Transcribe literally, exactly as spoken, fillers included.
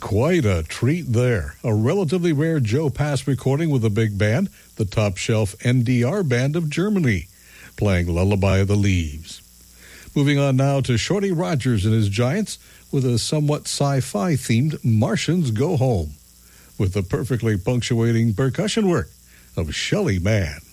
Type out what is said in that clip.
Quite a treat there. A relatively rare Joe Pass recording with a big band, the top shelf N D R Band of Germany, playing Lullaby of the Leaves. Moving on now to Shorty Rogers and his Giants with a somewhat sci-fi themed Martians Go Home, with the perfectly punctuating percussion work of Shelly Manne.